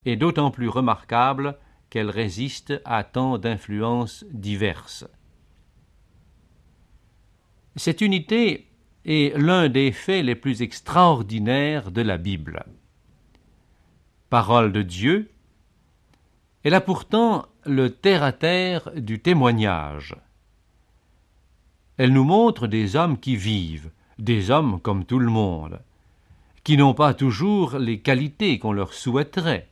est d'autant plus remarquable qu'elle résiste à tant d'influences diverses. Cette unité est l'un des faits les plus extraordinaires de la Bible. Parole de Dieu, elle a pourtant le terre-à-terre du témoignage. Elle nous montre des hommes qui vivent, des hommes comme tout le monde, qui n'ont pas toujours les qualités qu'on leur souhaiterait.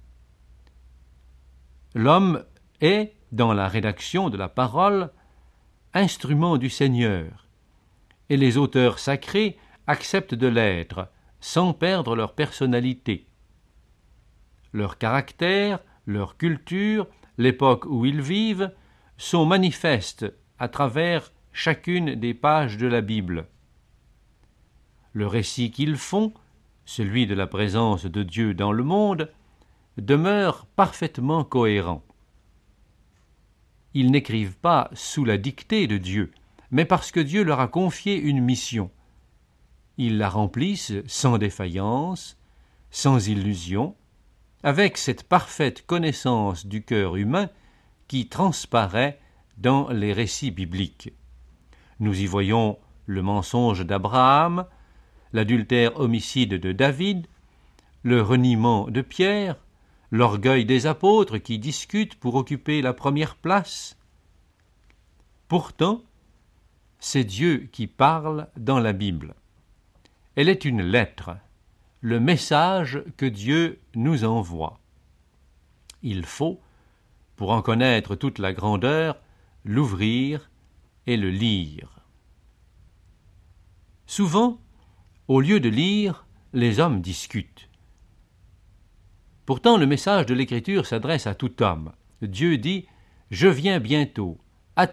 L'homme est, dans la rédaction de la parole, instrument du Seigneur, et les auteurs sacrés acceptent de l'être, sans perdre leur personnalité. Leur caractère, leur culture, l'époque où ils vivent, sont manifestes à travers chacune des pages de la Bible. Le récit qu'ils font, celui de la présence de Dieu dans le monde, demeure parfaitement cohérent. Ils n'écrivent pas sous la dictée de Dieu, mais parce que Dieu leur a confié une mission. Ils la remplissent sans défaillance, sans illusion, avec cette parfaite connaissance du cœur humain qui transparaît dans les récits bibliques. Nous y voyons le mensonge d'Abraham, l'adultère homicide de David, le reniement de Pierre, l'orgueil des apôtres qui discutent pour occuper la première place. Pourtant, c'est Dieu qui parle dans la Bible. Elle est une lettre, le message que Dieu nous envoie. Il faut, pour en connaître toute la grandeur, l'ouvrir et le lire. Souvent, au lieu de lire, les hommes discutent. Pourtant, le message de l'Écriture s'adresse à tout homme. Dieu dit « Je viens bientôt, attends-moi ».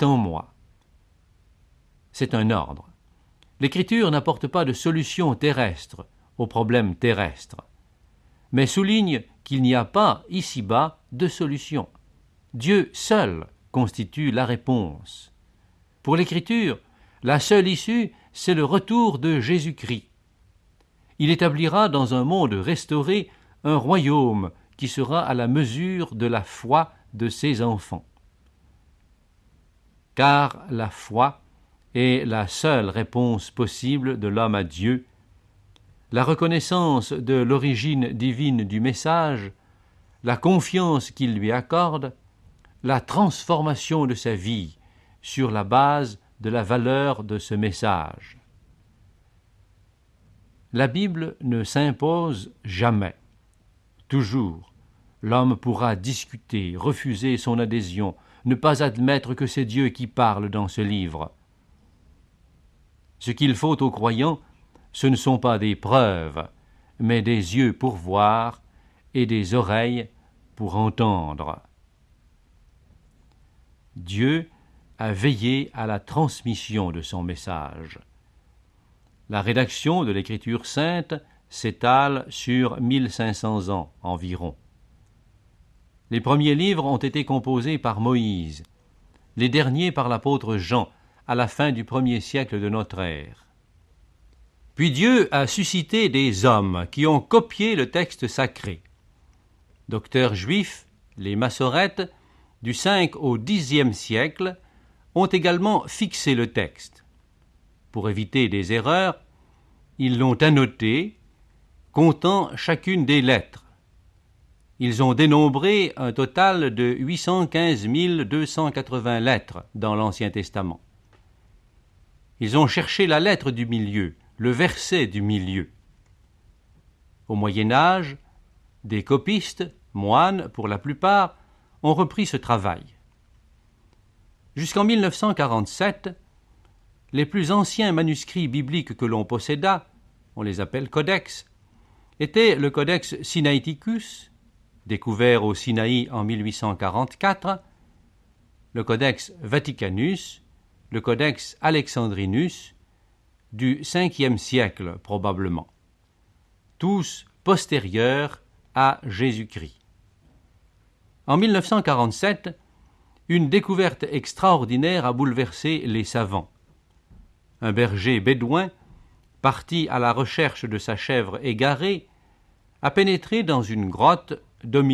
C'est un ordre. L'Écriture n'apporte pas de solution terrestre aux problèmes terrestres, mais souligne qu'il n'y a pas, ici-bas, de solution. Dieu seul constitue la réponse. Pour l'Écriture, la seule issue, c'est le retour de Jésus-Christ. Il établira dans un monde restauré un royaume qui sera à la mesure de la foi de ses enfants. Car la foi est la seule réponse possible de l'homme à Dieu, la reconnaissance de l'origine divine du message, la confiance qu'il lui accorde, la transformation de sa vie sur la base de la valeur de ce message. La Bible ne s'impose jamais. Toujours, l'homme pourra discuter, refuser son adhésion, ne pas admettre que c'est Dieu qui parle dans ce livre. Ce qu'il faut aux croyants, ce ne sont pas des preuves, mais des yeux pour voir et des oreilles pour entendre. Dieu a veillé à la transmission de son message. La rédaction de l'Écriture sainte s'étale sur 1500 ans environ. Les premiers livres ont été composés par Moïse, les derniers par l'apôtre Jean, à la fin du 1er siècle de notre ère. Puis Dieu a suscité des hommes qui ont copié le texte sacré. Docteurs juifs, les Massorètes, du 5 au 10e siècle, ont également fixé le texte. Pour éviter des erreurs, ils l'ont annoté, comptant chacune des lettres. Ils ont dénombré un total de 815 280 lettres dans l'Ancien Testament. Ils ont cherché la lettre du milieu, le verset du milieu. Au Moyen Âge, des copistes, moines pour la plupart, ont repris ce travail. Jusqu'en 1947, les plus anciens manuscrits bibliques que l'on posséda, on les appelle codex, étaient le codex Sinaiticus, découvert au Sinaï en 1844, le codex Vaticanus, le codex Alexandrinus, du 5e siècle probablement, tous postérieurs à Jésus-Christ. En 1947, une découverte extraordinaire a bouleversé les savants. Un berger bédouin, parti à la recherche de sa chèvre égarée, a pénétré dans une grotte domine